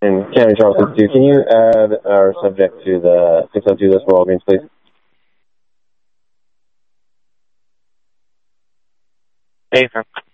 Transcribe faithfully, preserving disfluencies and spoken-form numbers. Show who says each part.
Speaker 1: And County Charleston two, can you add our subject to the six oh two list for Walgreens, please?
Speaker 2: Hey, sir.